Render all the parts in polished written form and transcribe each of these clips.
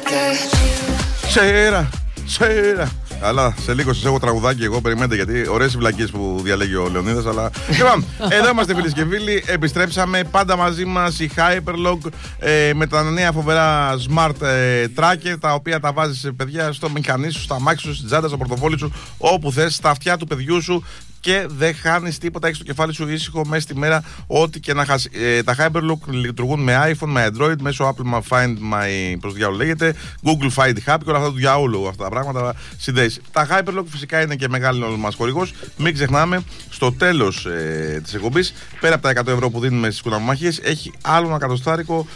Σέρα. Αλλά σε λίγο σας έχω τραγουδάκι εγώ, περιμένετε, γιατί ωραίες οι βλακίες που διαλέγει ο Λεωνίδας. Αλλά λοιπόν, εδώ είμαστε φίλες και φίλοι. Επιστρέψαμε πάντα μαζί μας η Hyperlock με τα νέα φοβερά smart tracker, τα οποία τα βάζεις, παιδιά, στο μηχανή σου, στα μάξι σου, στην τσάντα, στο πορτοφόλι σου, όπου θες, στα αυτιά του παιδιού σου. Και δεν χάνεις τίποτα, έχεις το κεφάλι σου ήσυχο μέσα στη μέρα, ό,τι και να χάσει. Τα Hyperlock λειτουργούν με iPhone, με Android, μέσω Apple Find My, πώς διάολο λέγεται, Google Find Hub και όλα αυτά του διάολου, αυτά τα πράγματα συνδέεις. Τα Hyperlock φυσικά είναι και μεγάλο μας χορηγός. Μην ξεχνάμε, στο τέλος της εκπομπής, πέρα από τα 100 ευρώ που δίνουμε στις κουναμομαχίες, έχει άλλο ένα κατοστάρικο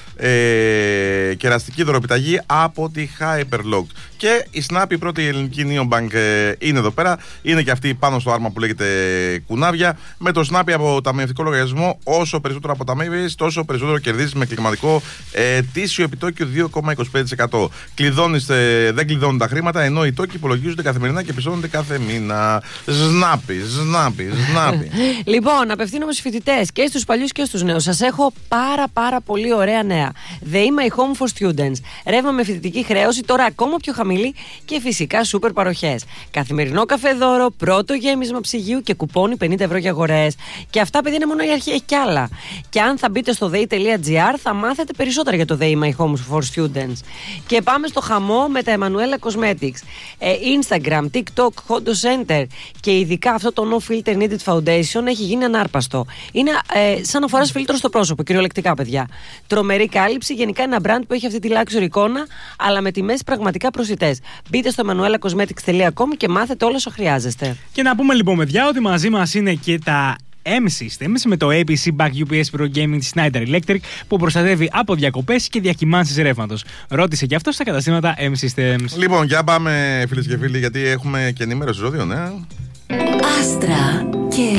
κεραστική δωροπιταγή από τη Hyperlock. Και η Snap, η πρώτη ελληνική neobank, είναι εδώ πέρα. Είναι και αυτή πάνω στο άρμα που λέγεται κουνάβια. Με το Snap από ταμιευτικό λογαριασμό, όσο περισσότερο αποταμιεύεις, τόσο περισσότερο κερδίζεις με κλιματικό ετήσιο επιτόκιο 2,25%. Δεν κλειδώνουν τα χρήματα, ενώ οι τόκοι υπολογίζονται καθημερινά και πιστώνονται κάθε μήνα. Snap. Λοιπόν, απευθύνομαι στους φοιτητές και στους παλιούς και στους νέους. Σας έχω πάρα πολύ ωραία νέα. The My Home for Students. Ρεύμα με φοιτητική χρέωση, τώρα ακόμα πιο χαμηλή και φυσικά σούπερ παροχές. Καθημερινό καφέ δώρο, πρώτο γέμισμα ψυγείου και κουπόνι 50 ευρώ για αγορές. Και αυτά, παιδιά, είναι μόνο η αρχή, έχει κι άλλα. Και αν θα μπείτε στο dei.gr θα μάθετε περισσότερα για το The My Home for Students. Και πάμε στο χαμό με τα Emanuela Cosmetics. Instagram, TikTok, Hondo Center και ειδικά αυτό το No Filter Needed Foundation έχει γίνει ανάρπαστο. Είναι σαν να φοράς φίλτρο στο πρόσωπο, κυριολεκτικά, παιδιά. Τρομερή κάλυψη, γενικά ένα brand που έχει αυτή τη luxury εικόνα, αλλά με τιμές πραγματικά προσιτές. Μπείτε στο emanuelacosmetics.com και μάθετε όλα όσα χρειάζεστε. Και να πούμε λοιπόν, παιδιά, ότι μαζί μας είναι και τα M-Systems με το APC Back UPS Pro Gaming της Schneider Electric, που προστατεύει από διακοπές και διακυμάνσεις ρεύματος. Ρώτησε και αυτό στα καταστήματα M-Systems. Λοιπόν, για πάμε, φίλες και φίλοι, γιατί έχουμε και ενημέρωση ζώδιο, ναι. Άστρα και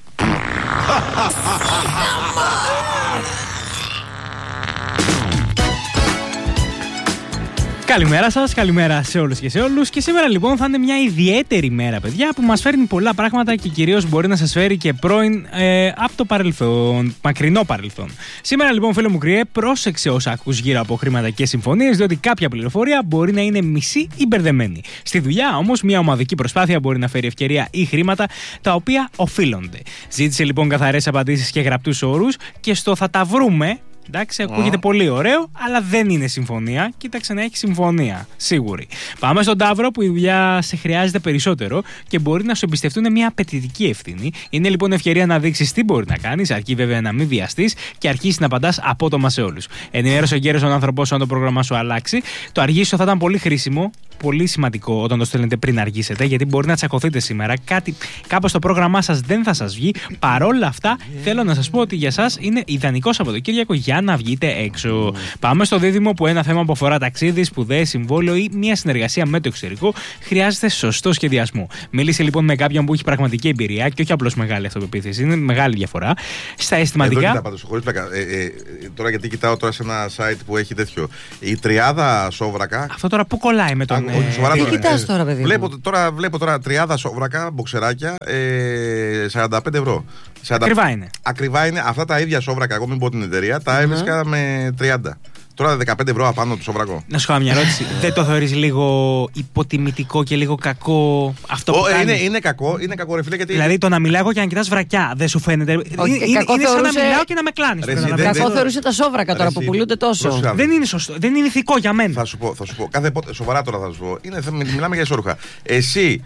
Καλημέρα σας, καλημέρα σε όλους και σε όλους. Και σήμερα λοιπόν θα είναι μια ιδιαίτερη μέρα, παιδιά, που μας φέρνει πολλά πράγματα και κυρίως μπορεί να σας φέρει και πρώην από το παρελθόν, μακρινό παρελθόν. Σήμερα λοιπόν, φίλο μου Κρυέ, πρόσεξε όσα ακούς γύρω από χρήματα και συμφωνίες, διότι κάποια πληροφορία μπορεί να είναι μισή ή μπερδεμένη. Στη δουλειά όμως, μια ομαδική προσπάθεια μπορεί να φέρει ευκαιρία ή χρήματα τα οποία οφείλονται. Ζήτησε λοιπόν καθαρές απαντήσεις και γραπτούς όρους και στο θα τα βρούμε. Εντάξει, ακούγεται πολύ ωραίο, αλλά δεν είναι συμφωνία. Κοίταξε να έχει συμφωνία, σίγουρη. Πάμε στον Ταύρο, που η δουλειά σε χρειάζεται περισσότερο και μπορεί να σου εμπιστευτούν μια απαιτητική ευθύνη. Είναι λοιπόν ευκαιρία να δείξεις τι μπορεί να κάνεις, αρκεί βέβαια να μην βιαστείς και αρχίσεις να απαντάς απότομα σε όλους. Ενημέρωσε εγκαίρως τον άνθρωπό σου αν το πρόγραμμά σου αλλάξει. Το αργήσιο θα ήταν πολύ χρήσιμο, πολύ σημαντικό όταν το στέλνετε πριν αργήσετε, γιατί μπορεί να τσακωθείτε σήμερα. Κάπως το πρόγραμμά σας δεν θα σας βγει. Παρόλα αυτά, θέλω να σας πω ότι για σας είναι ιδανικό Σαββατοκύριακο για να βγείτε έξω. Πάμε στο Δίδυμο, που ένα θέμα που αφορά ταξίδι, σπουδές, συμβόλαιο ή μια συνεργασία με το εξωτερικό χρειάζεται σωστό σχεδιασμό. Μίλησε λοιπόν με κάποιον που έχει πραγματική εμπειρία και όχι απλώς μεγάλη αυτοπεποίθηση. Είναι μεγάλη διαφορά. Στα αισθηματικά. Εδώ, πάντως, χωρίς πλάκα. Τώρα, γιατί κοιτάω τώρα σε ένα site που έχει τέτοιο. Η τριάδα σόβρακα. Αυτό τώρα πού κολλάει με τον. Τι κοιτάς τώρα, παιδί? Βλέπω τώρα τριάδα σόβρακα, μποξεράκια, 45 ευρώ. Ακριβά είναι. Ακριβά είναι. Αυτά τα ίδια σόβρακα, εγώ μην πω την εταιρεία, τα έβρισκα με 30. Τώρα 15 ευρώ απάνω του σόβρακο. Να σου κάνω μια ερώτηση. Δεν το θεωρείς λίγο υποτιμητικό και λίγο κακό αυτό που κάνεις? Είναι κακό, ρε φίλε, γιατί. Δηλαδή το να μιλάω και να κοιτάς βρακιά δεν σου φαίνεται? Είναι σαν να μιλάω και να με κλάνεις. Κακό θεωρούσε τα σόβρακα τώρα που πουλούνται τόσο. Δεν είναι σωστό. Δεν είναι ηθικό για μένα. Θα σου πω. Σοβαρά τώρα θα σου πω. Μιλάμε για ισόρουχα. Εσύ.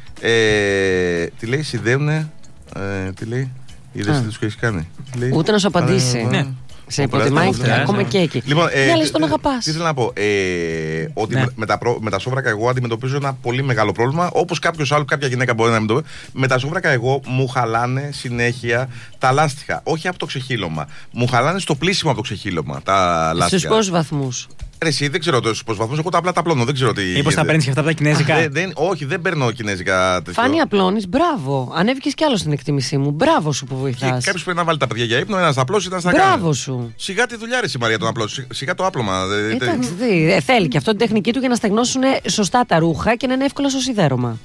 Τι λέει, συνδέουνε. Τι λέει. Είδες τι τους έχεις κάνει? Ούτε να σου απαντήσει. Ναι. Σε υποτιμάει ακόμα και εκεί. Λοιπόν, λες τον αγαπάς. Τι ήθελα να πω. Ότι με τα σόβρακα εγώ αντιμετωπίζω ένα πολύ μεγάλο πρόβλημα. Όπως κάποια γυναίκα μπορεί να αντιμετωπίσει. Με τα σόβρακα εγώ μου χαλάνε συνέχεια τα λάστιχα. Όχι από το ξεχύλωμα. Μου χαλάνε στο πλήσιμο από το ξεχύλωμα τα λάστιχα. Στους πόσους βαθμούς? Εσύ δεν ξέρω τους βαθμούς. Εγώ απλά τα απλώνω. Δεν ξέρω τι. Μήπως τα παίρνεις και αυτά από τα κινέζικα? Όχι, δεν παίρνω κινέζικα τέτοια. Φάνη, απλώνεις. Μπράβο. Ανέβηκες κι άλλο στην εκτίμησή μου. Μπράβο σου που βοηθάς. Κάποιος πρέπει να βάλει τα παιδιά για ύπνο, ένας θα απλώσει, ένας θα κάνει. Μπράβο σου. Σιγά τη δουλειά, ρε Μαρία, τον απλώσει. Σιγά το άπλωμα. Εντάξει, θέλει και αυτό την τεχνική του για να στεγνώσουν σωστά τα ρούχα και να είναι εύκολο στο σιδέρωμα.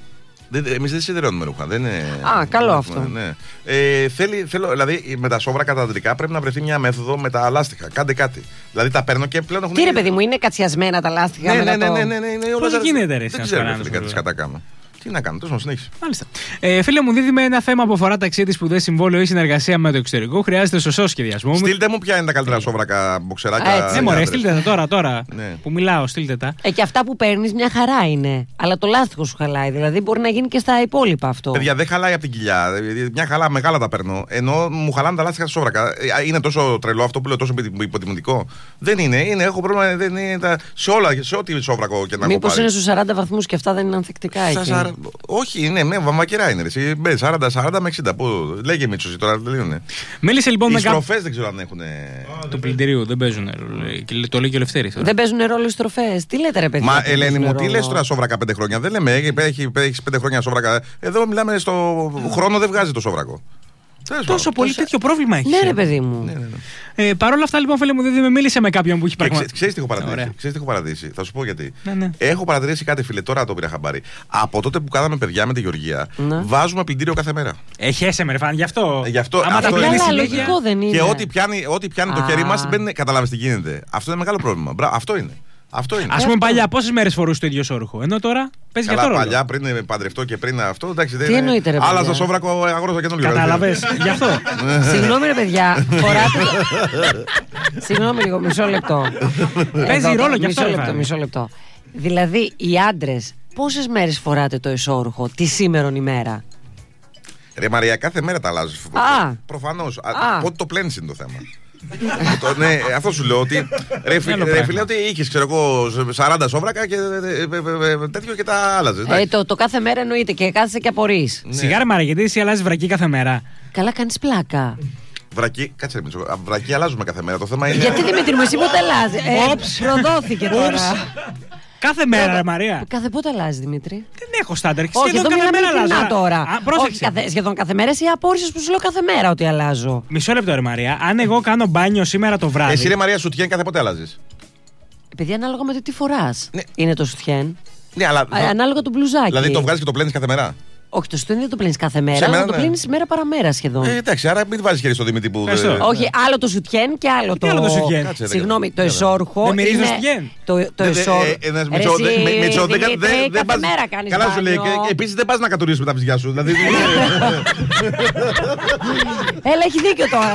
Εμείς δεν σιδερώνουμε ρούχα. Καλό αυτό. Ναι. Θέλω, δηλαδή με τα σόβρακα τα αντρικά πρέπει να βρεθεί μια μέθοδο με τα λάστιχα. Κάντε κάτι. Δηλαδή τα παίρνω και πλέον έχουν. Τι ρε παιδί μου, είναι κατσιασμένα τα λάστιχα. Ναι. Πώς γίνεται, ρε? Δεν ξέρω τι σκατά κάνω. Τι να κάνω, τόσο συνέχισε. Μάλιστα. Φίλε μου, δίδυμε ένα θέμα που αφορά ταξίδι, σπουδέ, συμβόλαιο ή συνεργασία με το εξωτερικό. Χρειάζεται σωστό σχεδιασμό. Στείλτε μου ποια είναι τα καλύτερα σόβρακα, μποξεράκια. Ναι, μωρέ, στείλτε τα τώρα. Ναι. Που μιλάω, στείλτε τα. Και αυτά που παίρνει μια χαρά είναι. Αλλά το λάστιχο σου χαλάει. Δηλαδή μπορεί να γίνει και στα υπόλοιπα αυτό. Παιδιά, δεν χαλάει από την κοιλιά. Μια χαλά μεγάλα τα παίρνω. Ενώ μου χαλάνε τα λάστιχα στα σόβρακα. Είναι τόσο τρελό αυτό που λέω, τόσο υποτιμητικό. Δεν είναι. Έχω πρόβλημα. Δεν είναι σε ό,τι σόβρακο και να έχω. Μήπως είναι στους 40 βαθμούς και αυτά δεν είναι ανθεκτικά εκεί. Όχι, είναι βαμβακερά είναι. 40 με 60. Λέγε Μίτσος τώρα, τελείωνε. Μίλησε λοιπόν οι στροφές δεν ξέρω αν έχουν. Του πλυντηρίου δεν παίζουν ρόλο. Το λέει και ο Λευτέρης. Δεν παίζουν ρόλο οι στροφές. Τι λέτε, ρε παιδιά? Μα Ελένη μου, τι λες τώρα σόβρακα 5 χρόνια? Δεν λέμε, έχεις 5 χρόνια σόβρακα. Εδώ μιλάμε στο χρόνο, δεν βγάζει το σόβρακο. Τόσο πολύ τέτοιο πρόβλημα έχει. Ναι, ρε παιδί μου. Ναι. Παρ' όλα αυτά, λοιπόν, φίλε μου, δεν με μίλησε με κάποιον που έχει πραγματικά. Ξέρεις τι έχω παρατηρήσει. Θα σου πω γιατί. Ναι. Έχω παρατηρήσει κάτι, φίλε, τώρα το πήρα χαμπάρι. Από τότε που κάναμε παιδιά με τη Γεωργία, βάζουμε πλυντήριο κάθε μέρα. Έχει με ρεφάν, γι' αυτό. Άμα τα πλύνει λογικό δεν είναι. Και ό,τι πιάνει το χέρι μας, καταλάβεις τι γίνεται. Αυτό είναι μεγάλο πρόβλημα. Αυτό είναι. Ας πούμε παλιά, πόσες μέρες φορούσε το ίδιο σόρουχο? Ενώ τώρα παίζει για τώρα. Παλιά πριν παντρευτώ και πριν αυτό. Εντάξει, τι εννοείται, ρε? Άλλαζα σόβρακο, αγόρασα καινούριο. Κατάλαβες, γι' αυτό. Συγγνώμη, ρε παιδιά, φοράτε. Συγγνώμη λίγο, μισό λεπτό. Παίζει ρόλο κι αυτό. Μισό λεπτό. Δηλαδή, οι άντρες πόσες μέρες φοράτε το εσώρουχο τη σήμερον ημέρα? Ρε Μαρία, κάθε μέρα τα αλλάζεις. Προφανώς. Πότε το πλένεις είναι το θέμα. Ναι, αυτό σου λέω ότι. Ρε φίλε, ότι είχες, ξέρω εγώ, 40 σόβρακα και τέτοιο και τα άλλαζες. Το κάθε μέρα εννοείται και κάθεσαι και απορείς. Σιγά, Μαρία, γιατί εσύ αλλάζεις βρακί κάθε μέρα? Καλά, κάνεις πλάκα. Βρακί, κάτσε ρε Μίτσο, βρακί αλλάζουμε κάθε μέρα. Το θέμα είναι. Γιατί Δημήτρη μου, εσύ πότε αλλάζει? Προδόθηκε τώρα. Κάθε μέρα, ρε Μαρία. Κάθε πότε αλλάζει, Δημήτρη? Δεν έχω στάνταρ. Όχι, εδώ μιλάμε ειλικρινά τώρα. Πρόσεξε. Σχεδόν κάθε μέρα, εσύ απόρρισες που σου λέω κάθε μέρα ότι αλλάζω. Μισό λεπτό, ρε Μαρία. Αν εγώ κάνω μπάνιο σήμερα το βράδυ. Εσύ, ρε Μαρία, σουτιέν κάθε πότε αλλάζεις? Επειδή ανάλογα με το τι φοράς είναι το σουτιέν. Ναι, αλλά. Ανάλογα του μπλουζάκι. Δηλαδή το βγάζεις και το πλένεις κάθε μέρα? Όχι, το σουτιέν δεν το πλένεις κάθε μέρα, αλλά το πλένεις μέρα παραμέρα σχεδόν. Εντάξει, άρα μην βάζεις χέρι στο Δημήτρη που. Όχι, άλλο το σουτιέν και άλλο το. Άλλο το σουτιέν. Συγγνώμη, το εσώρουχο. Δεν μυρίζει το σουτιέν. Το εσώρουχο. Μητσό, κάθε μέρα κάνεις. Καλά σου λέει. Επίσης δεν πας να κατουρίσεις με τα βυζιά σου. Έλα, έχει δίκιο τώρα.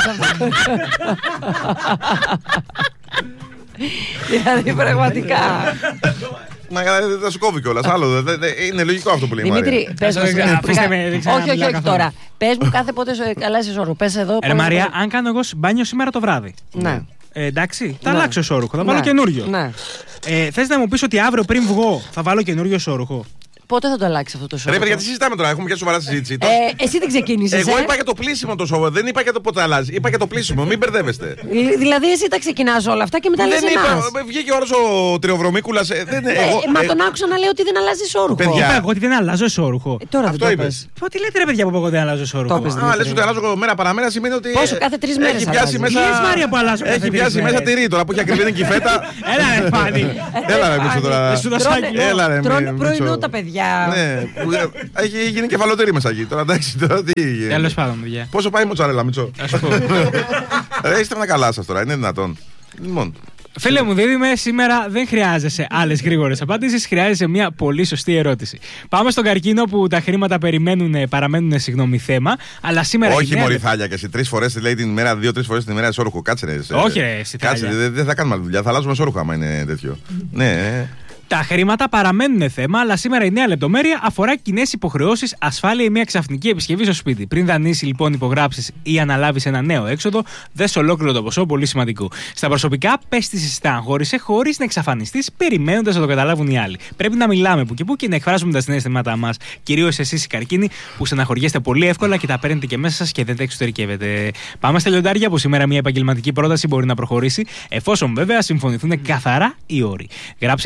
Δηλαδή πραγματικά. Μα θα σου κόβει κιόλας. Άλλο. Είναι λογικό αυτό που λέει. Δημήτρη, πες μας. Όχι τώρα. Πες μου κάθε πότε αλλάζεις εσώρουχο. Πες εδώ. Ρε Μαρία, αν κάνω εγώ μπάνιο σήμερα το βράδυ. Ναι. Εντάξει, θα αλλάξω εσώρουχο. Θα βάλω καινούριο. Θες να μου πεις ότι αύριο πριν βγω θα βάλω καινούριο εσώρουχο? Πότε θα το αλλάξει αυτό το σώμα? Ρε, γιατί συζητάμε τώρα, έχουμε μια σοβαρά συζήτηση. Εσύ δεν ξεκίνησες. Εγώ είπα για το πλήσιμο το σώμα, δεν είπα για το πότε αλλάζει. Είπα για το πλήσιμο, μην μπερδεύεστε. Δηλαδή, εσύ τα ξεκινάς όλα αυτά και μετά λες εμάς. Βγήκε ο άλλος ο Τριοβρομίκουλας. Μα τον άκουσα να λέει ότι δεν αλλάζει εσώρουχο. Είπα εγώ ότι δεν αλλάζω εσώρουχο. Τώρα αυτό είπες. Τι λέτε, ρε παιδιά, που εγώ δεν αλλάζω εσώρουχο? Α, λες ότι αλλάζω μέρα παραμέρα σημαίνει ότι. Πόσο, κάθε 3 μέρες. Έχει πιάσει μέσα τυρί τώρα που έχει ακριβή την κυφέτα. Έλα, ρε Φάνη. Έλα, ρε Μίτσο τώρα. Τρώνε πρωινό τα παιδιά. Έχει γίνει κεφαλοτήρι μέσα εκεί. Τώρα εντάξει, τώρα τι γίνεται. Τέλος πάντων, παιδιά. Πόσο πάει η μοτσαρέλα, Μίτσο? Ας σου πω. Είστε να καλά σας τώρα, είναι δυνατόν? Λοιπόν. Φίλε μου, δίδυμε, σήμερα δεν χρειάζεσαι άλλες γρήγορες απαντήσεις, χρειάζεσαι μια πολύ σωστή ερώτηση. Πάμε στον καρκίνο που τα χρήματα παραμένουν θέμα, αλλά σήμερα. Όχι, μωρή θάλια και εσύ 3 φορές λέει την ημέρα, 2-3 φορές την ημέρα εσώρουχο. Κάτσε ρε. Όχι, ρε, εσύ. Κάτσε, δεν θα κάνουμε άλλη δουλειά. Θα αλλάζουμε εσώρουχο άμα είναι τέτοιο. Ναι. Τα χρήματα παραμένουν θέμα, αλλά σήμερα η νέα λεπτομέρεια αφορά κοινές υποχρεώσεις, ασφάλεια ή μια ξαφνική επισκευή στο σπίτι. Πριν δανείσει λοιπόν, υπογράψεις ή αναλάβεις ένα νέο έξοδο, δες ολόκληρο το ποσό, πολύ σημαντικό. Στα προσωπικά, πες τη στεναχώρησε χωρίς να εξαφανιστείς, περιμένοντας να το καταλάβουν οι άλλοι. Πρέπει να μιλάμε που και που και να εκφράζουμε τα συναισθήματά μας. Κυρίως εσείς οι καρκίνοι που στεναχωριέστε πολύ εύκολα και τα παίρνετε και μέσα σας και δεν τα εξωτερικεύετε. Πάμε στα λιοντάρια που σήμερα μια επαγγελματική πρόταση μπορεί να προχωρήσει, εφόσον βέβαια συμφωνηθούν καθαρά οι όροι. Γράψε λοιπόν τι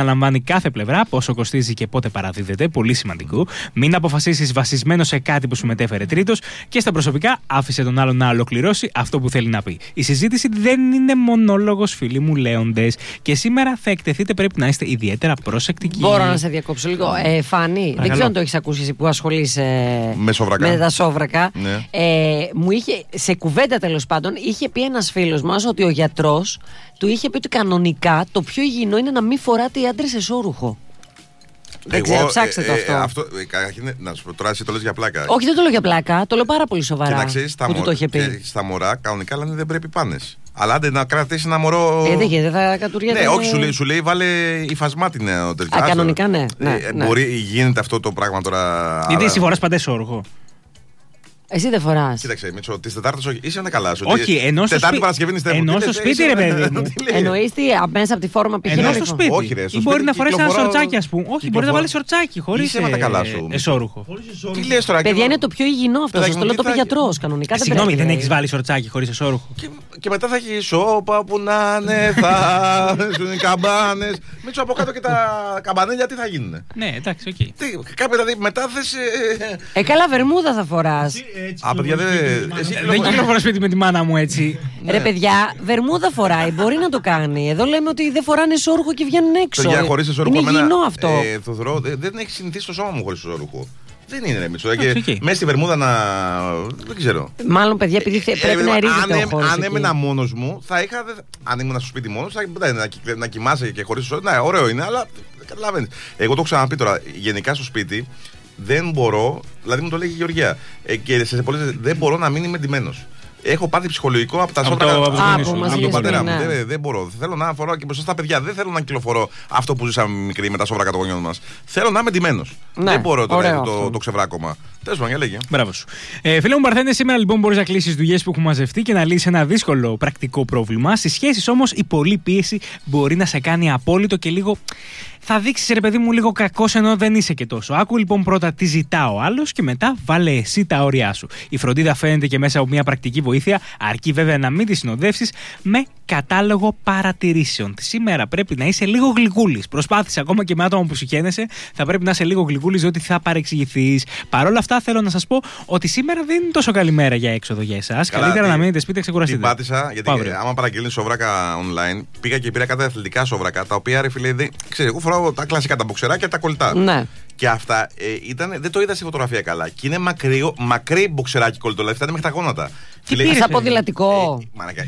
αναλαμβάνει κάθε πλευρά, πόσο κοστίζει και πότε παραδίδεται. Πολύ σημαντικό. Μην αποφασίσεις βασισμένο σε κάτι που σου μετέφερε τρίτος και στα προσωπικά άφησε τον άλλον να ολοκληρώσει αυτό που θέλει να πει. Η συζήτηση δεν είναι μονόλογος, φίλοι μου λέοντες. Και σήμερα θα εκτεθείτε, πρέπει να είστε ιδιαίτερα προσεκτικοί. Μπορώ να σε διακόψω λίγο. Φάνη, δεν ξέρω αν το έχεις ακούσει εσύ που ασχολείσαι με τα σόβρακα. Ναι. Μου είχε, σε κουβέντα τέλος πάντων, είχε πει ένας φίλος μας ότι ο γιατρός του είχε πει ότι κανονικά το πιο υγιεινό είναι να μην φοράτε οι άντρες εσώρουχο. Δεν ξέρω, ψάξτε το αυτό. Να σου πω τώρα, εσύ το λες για πλάκα. Όχι, δεν το λέω για πλάκα, το λέω πάρα πολύ σοβαρά. Και να ξέρεις, στα μωρά κανονικά λένε δεν πρέπει πάνες. Αλλά άντε να κρατήσει ένα μωρό. Δεν θα κατουριέται. Ναι, όχι, σου λέει βάλε υφασμάτι τελικά. Κανονικά ναι. Μπορεί, γίνεται αυτό το πράγμα τώρα. Γιατί εσύ φοράς πάντα εσώρουχο? Εσύ δεν φοράς. Κοίταξε, Μίτσο, τις Τετάρτες όχι. Είσαι καλά σου. Όχι, ενώ στο Τετάρτη Παρασκευή νηστεύω. Ενώ στο σπίτι, ρε παιδί μου. Εννοείς τι, μέσα από τη φόρμα π.χ. Ενώ στο σπίτι. Όχι, ρε, ή μπορεί να φορέσει ένα σορτσάκι, ας πούμε. Όχι, μπορεί να βάλει σορτσάκι χωρίς εσώρουχο. Τι λες τώρα? Παιδιά, είναι το πιο υγιεινό αυτό. Σας το λέω, το πει γιατρός. Κανονικά δεν πρέπει. Συγγνώμη, δεν έχεις βάλει σορτσάκι χωρίς εσώρουχο? Και μετά θα έχει σώπα που να είναι, θα ζουν οι καμπάνες. Μίτσο, από κάτω και τα καμπανέλια τι θα γίνουνε? Ναι, εντάξει, οκ. Κάποια δηλαδή μετά θες. Καλά, βερμούδα θα φοράς. Παιδιά, δεν κυκλοφορώ σπίτι με τη μάνα μου έτσι. Ρε παιδιά, βερμούδα φοράει, μπορεί να το κάνει. Εδώ λέμε ότι δεν φοράνε εσώρουχο και βγαίνουν έξω. Είναι υγιεινό αυτό. Δεν έχει συνηθίσει το σώμα μου χωρίς εσώρουχο. Δεν είναι, ρε Μίτσο. Μέσα στη βερμούδα να. Δεν ξέρω. Μάλλον, παιδιά, επειδή πρέπει να ερεύνητε ο χώρος. Αν έμενα μόνος μου, θα είχα. Αν ήμουν στο σπίτι μόνος, να κοιμάσαι και χωρίς εσώρουχο. Ναι, ωραίο είναι, αλλά καταλαβαίνεις. Εγώ το έχω ξαναπεί τώρα. Γενικά στο σπίτι δεν μπορώ. Δηλαδή μου το λέγει η Γεωργία. Και σε πολλές δεν μπορώ να μην είμαι ντυμένος. Έχω πάθει ψυχολογικό από τα σώματα από τον πατέρα μου. Δεν μπορώ. Θέλω να φοράω και μπροστά στα παιδιά. Δεν θέλω να κυκλοφορώ αυτό που ζήσαμε μικρή με τα σόβρακα των γονιών μας. Θέλω να είμαι ντυμένος. Δεν μπορώ το ξεβράκωμα. Τέλος πάντων, λέγε. Μπράβο σου. Φίλε μου Παρθένε, σήμερα λοιπόν μπορείς να κλείσεις δουλειές που έχουν μαζευτεί και να λύσεις ένα δύσκολο πρακτικό πρόβλημα. Στις σχέσεις όμως η πολλή πίεση μπορεί να σε κάνει απόλυτο και λίγο. Θα δείξεις, ρε παιδί μου, λίγο κακός ενώ δεν είσαι και τόσο. Άκου λοιπόν πρώτα τι ζητά ο άλλος και μετά βάλε εσύ τα όρια σου. Η φροντίδα φαίνεται και μέσα από μια πρακτική βοήθεια, αρκεί βέβαια να μην τη συνοδεύσεις με κατάλογο παρατηρήσεων. Σήμερα πρέπει να είσαι λίγο γλυκούλης. Προσπάθησε ακόμα και με άτομα που συγχαίνεσαι, θα πρέπει να είσαι λίγο γλυκούλης, διότι θα παρεξηγηθείς. Παρ' όλα αυτά, θέλω να σας πω ότι σήμερα δεν είναι τόσο καλή μέρα για έξοδο για εσάς. Καλύτερα να μείνετε σπίτι, ξεκουραστείτε. Την πάτησα, γιατί άμα παραγγείλεις σοβράκα online, πήγα και πήρα κάτι αθλητικά σοβράκα, τα οποία ρε φίλε, ξέρω, εγώ φοράω τα κλασικά, τα μποξεράκια, τα κολλητά. Ναι. Και αυτά δεν το είδα στη φωτογραφία καλά. Και είναι μακρύ μποξεράκι κολλητό, δηλαδή φτάνει μέχρι τα γόνατα. Τι πήρες, σαν ποδηλατικό? Μαλάκα,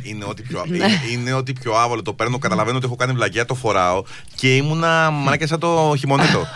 είναι ό,τι πιο άβολο. Το παίρνω, καταλαβαίνω ότι έχω κάνει βλακιά, το φοράω και ήμουνα μαλάκα σαν το χειμωνέτο.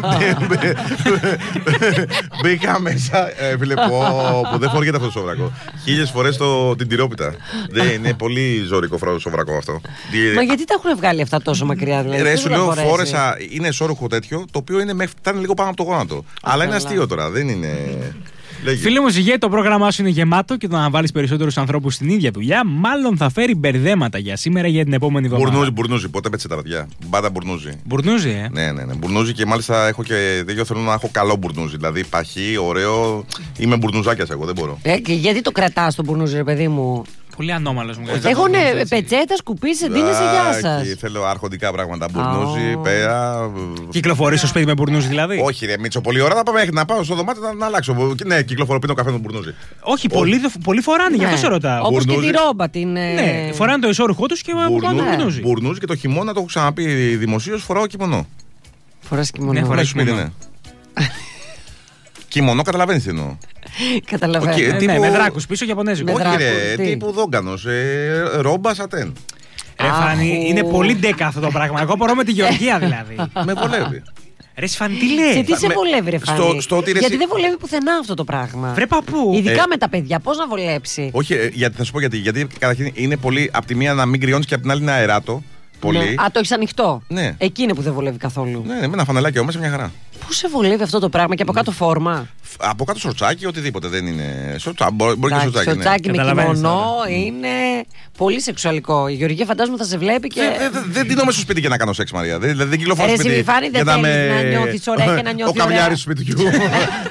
Μπήκα μέσα, φίλε, που δεν φοριέται αυτό το σοβρακό. 1000 φορές την τυρόπιτα. Είναι πολύ ζωρικό σοβρακό αυτό. Μα γιατί τα έχουν βγάλει αυτά τόσο μακριά, δηλαδή? Ρε, σου λέω, φόρεσα, είναι εσώρουχο τέτοιο, το οποίο φτάνει λίγο πάνω από το γόνατο. Αλλά είναι αστείο τώρα, δεν είναι. Φίλε μου, Ζυγέ, το πρόγραμμά σου είναι γεμάτο και το να βάλεις περισσότερους ανθρώπους στην ίδια δουλειά, μάλλον θα φέρει μπερδέματα για σήμερα για την επόμενη εβδομάδα. Μπουρνούζι, ποτέ πέτσε τα παιδιά. Μπάτα μπουρνούζι. Μπουρνούζι, Ναι. Μπουρνούζι και μάλιστα έχω και δεν θέλω να έχω καλό μπουρνούζι. Δηλαδή παχύ, ωραίο. Είμαι μπουρνουζάκιας εγώ, δεν μπορώ. Και γιατί το κρατάς το μπουρνούζι, ρε παιδί μου? Πολύ ανώμαλος μου. Έχουν πετσέτα, σκουπί, εντείνεσαι, γεια σας. Θέλω αρχοντικά πράγματα. Μπουρνούζι, πέρα. Κυκλοφορείς στο σπίτι με μπουρνούζι δηλαδή? Όχι, ρε Μίτσο, πολύ ώρα να πάω στο δωμάτιο να αλλάξω. Ναι, κυκλοφορώ, πίνω καφέ με μπουρνούζι. Όχι, πολλοί φοράνε, γι' αυτό σε ρωτάω. Όπως και τη ρόμπα την. Ναι, φοράνε το ισόρροχό τους και πάνε μπουρνούζι. Μπουρνούζι και το χειμώνα, το έχω ξαναπεί δημοσίως, φοράω κιμονό. Φοράς κιμονό? Ναι, φοράς κιμονό. Κιμονό, καταλαβαίνεις τι εννοώ. Καταλαβαίνω. Ναι, με δράκους πίσω, Ιαπωνέζικο. Όχι ρε, τύπου δόγκανος, ρόμπα σατέν. Ρε Φάνη, είναι πολύ ντέκα αυτό το πράγμα. Εγώ μπορώ με τη Γεωργία δηλαδή. Με βολεύει. Ρε Φάνη, τι λέει? Και τι σε βολεύει, ρε Φάνη? Γιατί δεν βολεύει πουθενά αυτό το πράγμα. Βρε παππού. Ειδικά με τα παιδιά, πώς να βολέψει? Όχι, γιατί θα σου πω γιατί. Γιατί καταρχήν είναι πολύ. Απ' τη μία να μην κρυώνεις και απ' την άλλη είναι αεράτο. Πολύ. Ναι. Α, το έχεις ανοιχτό. Ναι. Εκεί είναι που δεν βολεύει καθόλου. Ναι, με ένα φανελάκι όμως, μια χαρά. Πού σε βολεύει αυτό το πράγμα και από κάτω φόρμα? Από κάτω σορτσάκι, οτιδήποτε δεν είναι. Μπορεί και σορτσάκι. Σορτσάκι με κιμονό είναι πολύ σεξουαλικό. Η Γεωργία φαντάζομαι θα σε βλέπει και. Δεν τίνομαι στο σπίτι για να κάνω σεξ, Μαρία. Δεν κυκλοφορώ στο σπίτι. Δεν θέλεις να νιώθεις ωραία και να νιώθεις. Ο καβλιάρης του σπιτιού.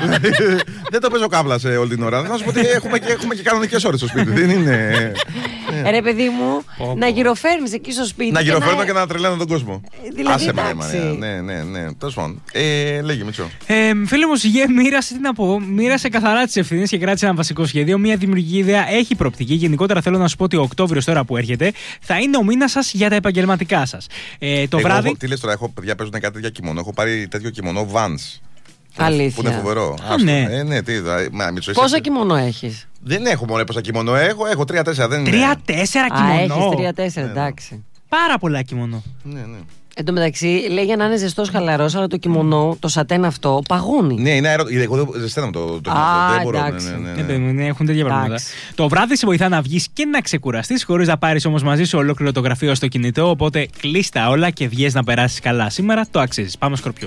Δεν το παίζω κάβλα σε όλη την ώρα. Θα σου πω ότι έχουμε και κανονικές ώρες στο σπίτι. Δεν είναι. Ρε παιδί μου, να γυροφέρνεις εκεί στο σπίτι. Να γυροφέρνω και να τρελαίνω τον κόσμο. Δηλαδή, άσε με, ναι. Τέλος πάντων. Λέγε, Μίτσο. Φίλε μου, Σιγέ, μοίρασε καθαρά τις ευθύνες και κράτησε ένα βασικό σχέδιο. Μια δημιουργική ιδέα έχει προοπτική. Γενικότερα θέλω να σου πω ότι ο Οκτώβριος τώρα που έρχεται θα είναι ο μήνας σας για τα επαγγελματικά σας. Το βράδυ. Τι λες τώρα, παιδιά παίζουν κάτι τέτοια κιμονό. Έχω πάρει τέτοιο κιμονό Vans. Αλήθεια. Που είναι φοβερό. Ναι. Πόσα κιμονό έχεις? Δεν έχω μόνο πόσα κιμονό. Έχω 3-4. 3-4 κιμονό. Έχεις 3-4, εντάξει. Πάρα πολλά κιμονό. Ναι. Εν τω μεταξύ, λέει να είναι ζεστός χαλαρός, αλλά το κιμονό, το σατέν αυτό, παγώνει. Ναι, είναι αέριο. Εγώ δεν ζεσταίνω το κιμονό. Δεν μπορώ. Ναι, έχουν τέτοια πράγματα. Το βράδυ σε βοηθά να βγεις και να ξεκουραστείς, χωρίς να πάρεις όμως μαζί σου ολόκληρο το γραφείο στο κινητό. Οπότε κλείστα όλα και βγες να περάσεις καλά. Σήμερα το αξίζεις. Πάμε Σκορπιό.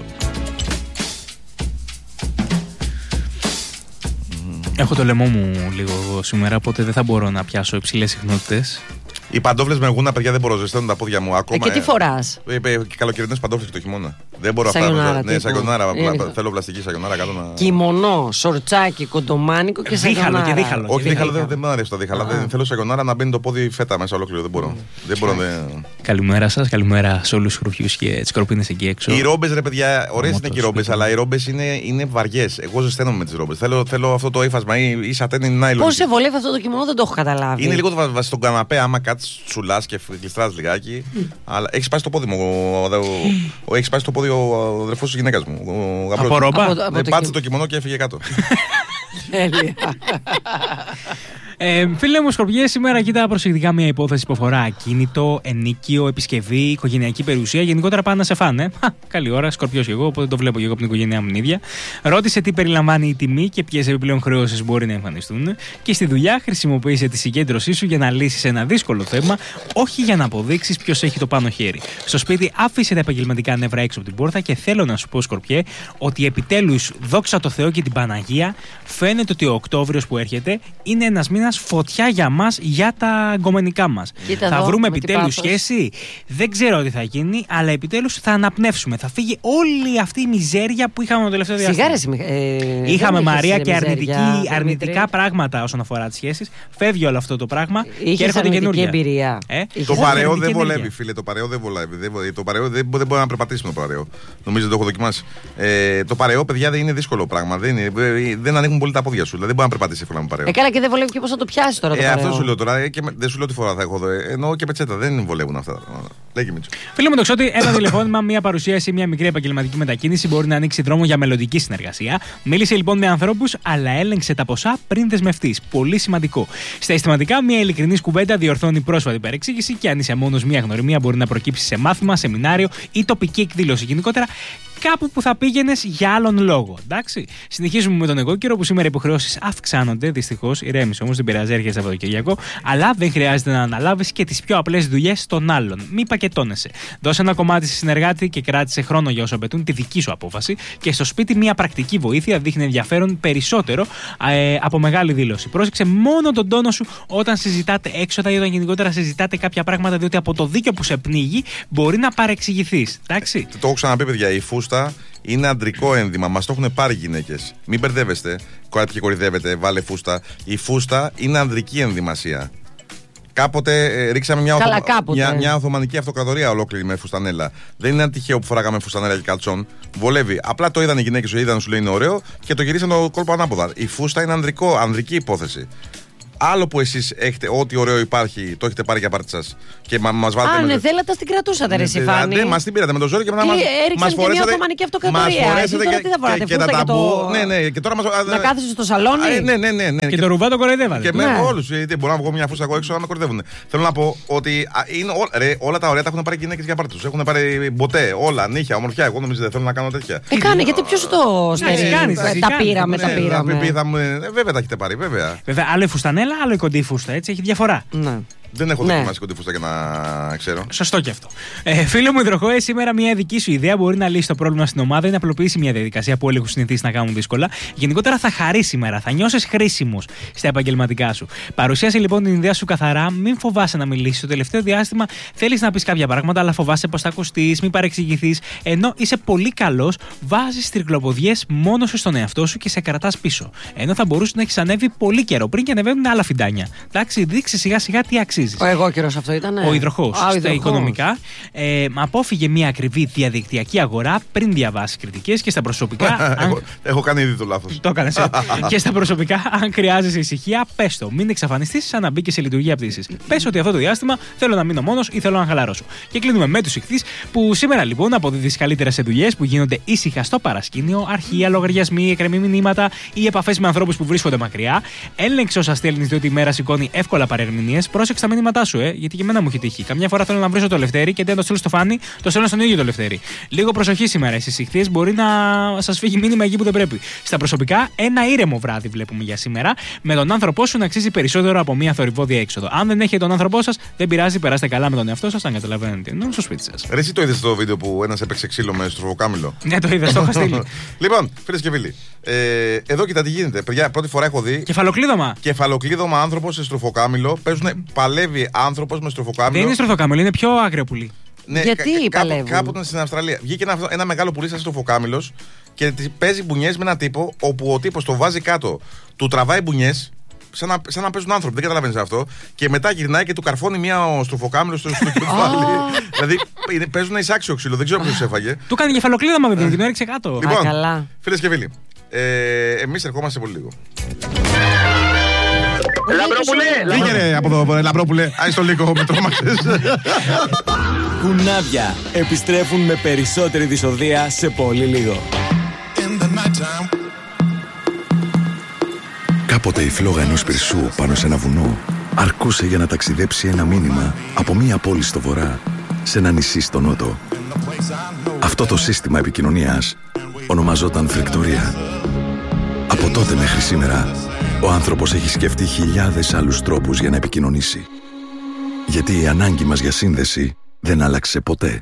Έχω το λαιμό μου λίγο σήμερα, οπότε δεν θα μπορώ να πιάσω υψηλές συχνότητες. Οι παντόφλες με γούνα, παιδιά, δεν μπορώ, ζεσταίνουν τα πόδια μου ακόμα. Και τι φοράς? Καλοκαιρινές παντόφλες και το χειμώνα. Δεν μπορώ αυτά. Ναι, σαγιονάρα. Θέλω πλαστική σαγιονάρα. Κιμονό, σορτσάκι, κοντομάνικο και σαγιονάρα. Δίχαλο και δίχαλο. Όχι, δίχαλο δεν μου αρέσει το δίχαλο. Δεν θέλω σαγιονάρα να μπαίνει το πόδι φέτα μέσα ολόκληρο. Δεν μπορώ. Καλημέρα σας, καλημέρα σε όλους τους χρουφιούς και τις σκορπίνες εκεί έξω. Οι ρόμπες, ρε παιδιά, ωραίες είναι και οι ρόμπες, αλλά οι ρόμπες είναι βαριές. Εγώ ζεσταίνομαι με τις ρόμπες. Θέλω αυτό το ύφασμα ή σατέν είναι νάιλον. Πώς σε βολεύει αυτό το κιμονό, δεν το έχω καταλάβει. Είναι λίγο το στον καναπέ, άμα κάτσεις τσουλάς και κλειστράς λιγάκι. Αλλά έχει σπάσει το πόδι μου. Έχει σπάσει το πόδι ο αδερφός της γυναίκας μου. Από ρόμπα. Πάτησε το κιμονό και έφυγε κάτω. Φίλε μου, Σκορπιέ, σήμερα κοίτα προσεκτικά μια υπόθεση που αφορά ακίνητο, ενίκιο, επισκευή, οικογενειακή περιουσία. Γενικότερα πάνε να σε φάνε. Καλή ώρα, Σκορπιός και εγώ, οπότε το βλέπω και εγώ από την οικογένειά μου ίδια. Ρώτησε τι περιλαμβάνει η τιμή και ποιες επιπλέον χρεώσεις μπορεί να εμφανιστούν. Και στη δουλειά χρησιμοποίησε τη συγκέντρωσή σου για να λύσεις ένα δύσκολο θέμα, όχι για να αποδείξεις ποιος έχει το πάνω χέρι. Στο σπίτι άφησε τα επαγγελματικά νεύρα έξω από την πόρτα και θέλω να σου πω, Σκορπιέ, ότι επιτέλους, δόξα τω Θεώ και την Παναγία, φαίνεται ότι ο Οκτώβριος που έρχεται είναι ένας μήνας φωτιά για μας, για τα γκομενικά μας. Θα βρούμε επιτέλους σχέση. Δεν ξέρω τι θα γίνει, αλλά επιτέλους θα αναπνεύσουμε. Θα φύγει όλη αυτή η μιζέρια που είχαμε το τελευταίο διάστημα. Είχαμε, Μαρία, και αρνητικά πράγματα όσον αφορά τις σχέσεις. Φεύγει όλο αυτό το πράγμα και έρχονται καινούργια. Εμπειρία. Το παρεό δεν βολεύει, φίλε. Το παρεό δεν βολεύει. Το παρεό δεν μπορεί να περπατήσει με το παρεό. Νομίζω το έχω δοκιμάσει. Το παρεό, παιδιά, δεν είναι δύσκολο πράγμα. Δεν ανοίγουν πολύ τα πόδια σου. Δεν μπορεί να περπατήσει εύκολα με παρεό. Καλά, και δεν βολεύει και πώς θα το πιάσει τώρα το παρεό. Αυτό σου λέω τώρα. Και δεν σου λέω τι φορά θα έχω εδώ. Εννοώ και πετσέτα. Δεν βολεύουν αυτά τα πράγματα. Λέγε, Μίτσο. Φίλε μου, το ξέρω ότι ένα τηλεφώνημα, μια παρουσίαση, μια μικρή επαγγελματική μετακίνηση μπορεί να ανοίξει δρόμο για μελλοντική συνεργασία. Μίλησε λοιπόν με ανθρώπους, αλλά έλεγξε τα ποσά πριν δεσμευτείς. Πολύ σημαντικό. Στα αισθηματικά, μια ειλικρινής κουβέντα διορθώνει πρόσφατη παρεξήγηση και αν είσαι μόνος, μια γνωριμία μπορεί να προκύψει σε μάθημα, σεμινάριο ή τοπική εκδήλωση. Γενικότερα, κάπου που θα πήγαινες για άλλον λόγο. Εντάξει. Συνεχίζουμε με τον εγώ καιρό που σήμερα οι υποχρεώσεις αυξάνονται. Δυστυχώς, ηρέμησε όμως, δεν πειράζει, έρχεται Σαββατοκύριακο. Αλλά δεν χρειάζεται να αναλάβεις και τις πιο απλές δουλειές των άλλων. Μη πακετώνεσαι. Δώσε ένα κομμάτι σε συνεργάτη και κράτησε χρόνο για όσο απαιτούν τη δική σου απόφαση. Και στο σπίτι, μια πρακτική βοήθεια δείχνει ενδιαφέρον περισσότερο από μεγάλη δήλωση. Πρόσεξε μόνο τον τόνο σου όταν συζητάτε έξοδα ή όταν γενικότερα συζητάτε κάποια πράγματα, διότι από το δίκιο που σε πνίγει μπορεί να παρεξηγηθείς. Εντάξει. Το έχω ξαναπεί, παιδιά, η φούστα είναι αντρικό ένδυμα. Μας το έχουν πάρει γυναίκες. Μην μπερδεύεστε. Κάποιοι κορυδεύετε, βάλε φούστα. Η φούστα είναι ανδρική ενδυμασία. Κάποτε ρίξαμε μια Οθωμανική αυτοκρατορία ολόκληρη με φουστανέλα. Δεν είναι ένα τυχαίο που φοράγαμε φουστανέλα και καλτσόν. Βολεύει. Απλά το είδαν οι γυναίκες, το είδαν, σου λέει είναι ωραίο και το γυρίσαν το κόλπο ανάποδα. Η φούστα είναι ανδρική υπόθεση. Άλλο που εσείς έχετε, ό,τι ωραίο υπάρχει, το έχετε πάρει για πάρτι σας. Και μας βάλετε. Ναι, θέλατε, την κρατούσατε, ρε Σιφάνη. Ναι, μας την πήρατε με το ζόρι και μετά μας φορέσατε. Μια Οθωμανική αυτοκρατορία. Τι θα φοράτε, και τα ταμπού. Ναι, και τώρα να κάθεσαι στο σαλόνι. Ναι. Και το ρουβά το κοροϊδεύατε. Και με όλους. Μπορώ να βγω μια φούστα εγώ έξω να με κοροϊδεύουν. Θέλω να πω ότι όλα τα ωραία τα έχουν πάρει γυναίκες για πάρτι τους. Έχουν πάρει μποτέ, όλα, νύχια, ομορφιά. Εγώ νομίζω δεν θέλω να κάνω τέτοια. Κάνε, γιατί ποιο το στέλνει. Τα πήραμε. Βέβαια τα έχετε πάρει, βέβαια. Βέβαια, άλλο φουστανέλα, άλλο η κοντή φούστα, έτσι έχει διαφορά. Ναι. Δεν έχω δοκιμάσει κοντή φούστα για να ξέρω. Σωστό και αυτό. Φίλο μου υδροχόε, σήμερα μια δική σου ιδέα μπορεί να λύσει το πρόβλημα στην ομάδα ή να απλοποιήσει μια διαδικασία που όλοι έχουν συνηθίσει να κάνουν δύσκολα. Γενικότερα θα χαρεί σήμερα, θα νιώσεις χρήσιμος στα επαγγελματικά σου. Παρουσίασε λοιπόν την ιδέα σου καθαρά, μην φοβάσαι να μιλήσεις. Το τελευταίο διάστημα θέλεις να πεις κάποια πράγματα, αλλά φοβάσαι πως θα ακουστείς, μην παρεξηγηθείς. Ενώ είσαι πολύ καλός, βάζεις τρικλοποδιές μόνο σου στον εαυτό σου και σε κρατάς πίσω. Ενώ θα μπορούσε να έχεις ανέβει πολύ καιρό πριν και ανεβαίνουν άλλα φιντάνια. Εντάξει, δείξε σιγά σιγά τι αξίζει. γνωρίζεις. Ο εγώκερος αυτό ήταν. Ο υδροχόος. Στα οικονομικά, απόφυγε μια ακριβή διαδικτυακή αγορά πριν διαβάσει κριτικές και στα προσωπικά. Έχω κάνει ήδη το λάθος. Το έκανες. Και στα προσωπικά, αν χρειάζεσαι ησυχία, πες το. Μην εξαφανιστείς σαν να μπήκε σε λειτουργία πτήσης. Πες ότι αυτό το διάστημα θέλω να μείνω μόνος ή θέλω να χαλαρώσω. Και κλείνουμε με τους ιχθύς που σήμερα λοιπόν αποδίδεις καλύτερα σε δουλειές που γίνονται ήσυχα στο παρασκήνιο, αρχεία, λογαριασμοί, εκκρεμή μηνύματα ή επαφές με ανθρώπους που βρίσκονται μακριά. Έλεξε όσα στέλνεις, διότι η μέρα σηκώνει εύκολα παρερμηνίες. Πρόσεξε τα μηνύματά σου, γιατί και εμένα μου έχει τύχει. Καμιά φορά θέλω να βρίσω το Λευτέρι και δεν το στείλω στο Φάνη, το στέλνω στον ίδιο το Λευτέρι. Λίγο προσοχή σήμερα, εσείς ιχθύες, μπορεί να σας φύγει μήνυμα εκεί που δεν πρέπει. Στα προσωπικά, ένα ήρεμο βράδυ βλέπουμε για σήμερα, με τον άνθρωπό σου να αξίζει περισσότερο από μια θορυβόδια έξοδο. Αν δεν έχετε τον άνθρωπό σας, δεν πειράζει, περάστε καλά με τον εαυτό σας, αν καταλαβαίνετε. Ενώ στο σπίτι σας. Ρε, εσύ το είδες το βίντεο που ένας έπαιξε ξύλο με στροφοκάμιλο? Ναι, το είδες, το είχα στείλει. Λοιπόν, φίλες και φίλοι, εδώ κοιτά τι γίνεται. Παιδιά, πρώτη φορά έχω δει. Κεφαλοκλείδωμα άνθρωπος σε στροφοκάμιλο. Παλεύει άνθρωπος με στροφοκάμιλο. Δεν είναι στροφοκάμιλο, είναι πιο άγριο πουλί. Ναι, γιατί παλεύουν? Κάποτε στην Αυστραλία βγήκε ένα μεγάλο πουλί σαν στροφοκάμιλος και παίζει μπουνιές με έναν τύπο, όπου ο τύπος το βάζει κάτω, του τραβάει μπουνιές. Σαν να παίζουν άνθρωποι, δεν καταλαβαίνεις αυτό. Και μετά γυρνάει και του καρφώνει μια στροφοκάμιλο στο κεφάλι. Δηλαδή παίζουν εισάξιο ξύλο, δεν ξέρω ποιος έφαγε. Του κάνει κεφαλοκλείδωμα βέβαια και τον έριξε κάτω. Λοιπόν, φίλες και φίλοι, εμείς ερχόμαστε πολύ λίγο. Λαμπρόπουλε! Βγήκε ρε από εδώ, Λαμπρόπουλε. Άι στο λίγο, με τρόμαξες. Κουνάβια επιστρέφουν με περισσότερη δυσοδεία σε πολύ λίγο. Κάποτε η φλόγα ενός πυρσού πάνω σε ένα βουνό αρκούσε για να ταξιδέψει ένα μήνυμα από μία πόλη στο βορρά σε ένα νησί στο νότο. Αυτό το σύστημα επικοινωνίας ονομαζόταν φρικτορία. Από τότε μέχρι σήμερα, ο άνθρωπος έχει σκεφτεί χιλιάδες άλλους τρόπους για να επικοινωνήσει. Γιατί η ανάγκη μας για σύνδεση δεν άλλαξε ποτέ.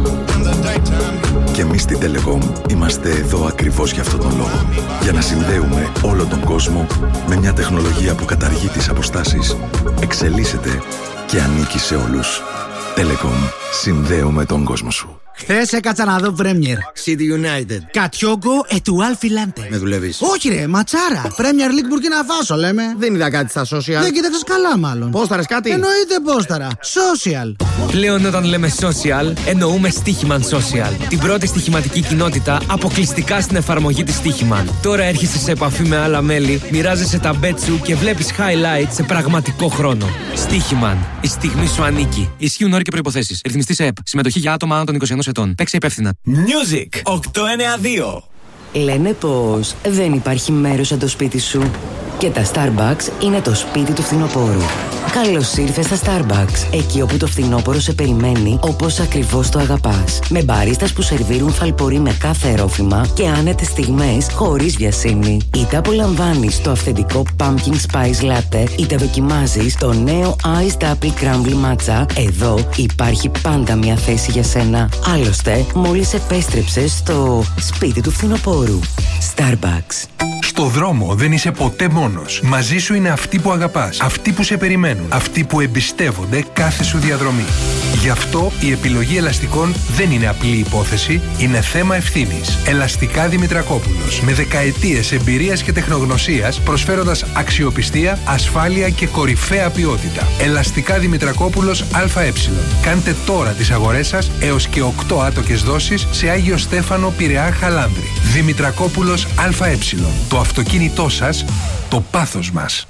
Και εμείς στην Telecom είμαστε εδώ ακριβώς για αυτόν τον λόγο. Για να συνδέουμε όλο τον κόσμο με μια τεχνολογία που καταργεί τις αποστάσεις, εξελίσσεται και ανήκει σε όλους. Telecom. Συνδέουμε τον κόσμο σου. Χθες έκατσα να δω Premier. City United. Κατιόγκο ετουάλ-φιλάντε. Με δουλεύεις? Όχι ρε, ματσάρα. Premier League Burkina Faso λέμε. Δεν είδα κάτι στα social. Δεν κοίταξες καλά μάλλον. Πόσταρες κάτι? Εννοείται πόσταρα. Social. Πλέον όταν λέμε social, εννοούμε Στοίχημαν Social. Την πρώτη στοιχηματική κοινότητα αποκλειστικά στην εφαρμογή της Στοίχημαν. Τώρα έρχεσαι σε επαφή με άλλα μέλη, μοιράζεσαι τα bet σου και βλέπεις highlights σε πραγματικό χρόνο. Στοίχημαν. Η στιγμή σου ανήκει. Ισχύουν όροι και προϋποθέσεις. Ρυθμιστή σε ΕΠ. Συμμετοχή για άτομα άνω των 21 ετών. Παίξε υπεύθυνα. Music 892. Λένε πως δεν υπάρχει μέρος σαν το σπίτι σου. Και τα Starbucks είναι το σπίτι του φθινοπόρου. Καλώς ήρθες στα Starbucks, εκεί όπου το φθινόπωρο σε περιμένει όπως ακριβώς το αγαπάς. Με μπαρίστας που σερβίρουν φαλπορί με κάθε ερόφημα και άνετες στιγμές χωρίς βιασύνη. Είτε απολαμβάνεις το αυθεντικό Pumpkin Spice Latte, είτε δοκιμάζεις το νέο Iced Apple Crumble Matcha, εδώ υπάρχει πάντα μια θέση για σένα. Άλλωστε, μόλις επέστρεψες στο σπίτι του φθινοπόρου. Starbucks. Στο δρόμο δεν είσαι ποτέ μόνος. Μαζί σου είναι αυτοί που αγαπάς, αυτοί που σε περιμένουν, αυτοί που εμπιστεύονται κάθε σου διαδρομή. Γι' αυτό η επιλογή ελαστικών δεν είναι απλή υπόθεση, είναι θέμα ευθύνης. Ελαστικά Δημητρακόπουλος, με δεκαετίες εμπειρίας και τεχνογνωσίας, προσφέροντας αξιοπιστία, ασφάλεια και κορυφαία ποιότητα. Ελαστικά Δημητρακόπουλος ΑΕ. Κάντε τώρα τις αγορές σας έως και 8 άτοκες δόσεις σε Άγιο Στέφανο, Πειραιά, Χαλάνδρη. Δημητρακόπουλος ΑΕ. Το αυτοκίνητό σας, το πάθος μας.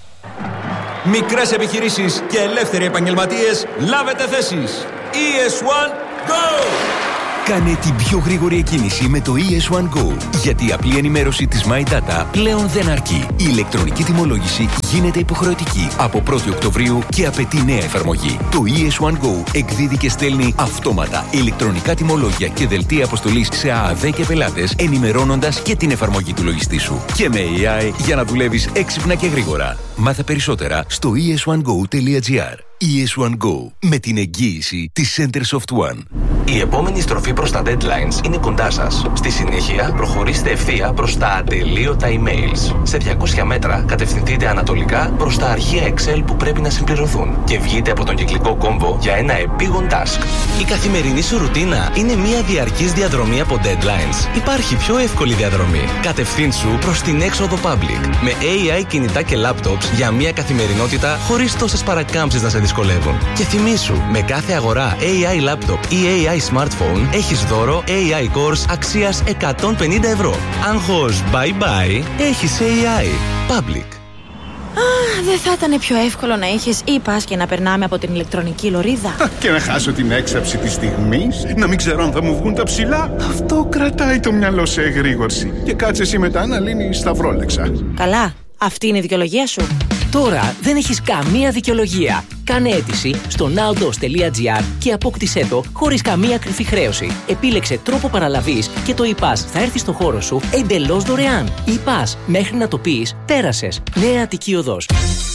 Μικρές επιχειρήσεις και ελεύθεροι επαγγελματίες, λάβετε θέσεις. ES1 Go! Κάνε την πιο γρήγορη εκκίνηση με το ES1 Go. Γιατί η απλή ενημέρωση της My Data πλέον δεν αρκεί. Η ηλεκτρονική τιμολόγηση γίνεται υποχρεωτική από 1η Οκτωβρίου και απαιτεί νέα εφαρμογή. Το ES1 Go εκδίδει και στέλνει αυτόματα ηλεκτρονικά τιμολόγια και δελτία αποστολής σε ΑΑΔ και πελάτες, ενημερώνοντας και την εφαρμογή του λογιστή σου. Και με AI για να δουλεύεις έξυπνα και γρήγορα. Μάθε περισσότερα στο es1go.gr. ES1 Go, με την εγγύηση της Centersoft One. Η επόμενη στροφή προς τα deadlines είναι κοντά σας. Στη συνέχεια, προχωρήστε ευθεία προς τα ατελείωτα emails. Σε 200 μέτρα, κατευθυνθείτε ανατολικά προς τα αρχεία Excel που πρέπει να συμπληρωθούν και βγείτε από τον κυκλικό κόμβο για ένα επίγον task. Η καθημερινή σου ρουτίνα είναι μια διαρκής διαδρομή από deadlines. Υπάρχει πιο εύκολη διαδρομή. Κατευθύνσου προς την έξοδο public. Με AI κινητά και laptops για μια καθημερινότητα χωρίς τόσες παρακάμψεις να σε δυσκολεύουν. Και θυμήσου, με κάθε αγορά AI laptop ή AI smartphone έχεις δώρο AI cores αξίας 150 ευρώ. Άγχος bye bye, έχεις AI. Public. Δεν θα ήταν πιο εύκολο να είχες e-pass και να περνάμε από την ηλεκτρονική λωρίδα? Και να χάσω την έξαψη της στιγμής, να μην ξέρω αν θα μου βγουν τα ψηλά. Αυτό κρατάει το μυαλό σε εγρήγορση. Και κάτσε εσύ μετά να λύνεις σταυρόλεξα. Καλά, αυτή είναι η δικαιολογία σου. Τώρα δεν έχεις καμία δικαιολογία. Κάνε αίτηση στο nowdos.gr και απόκτησέ το χωρίς καμία κρυφή χρέωση. Επίλεξε τρόπο παραλαβής και το e-pass θα έρθει στο χώρο σου εντελώς δωρεάν. E-pass, μέχρι να το πεις, πέρασες. Νέα Αττική Οδός.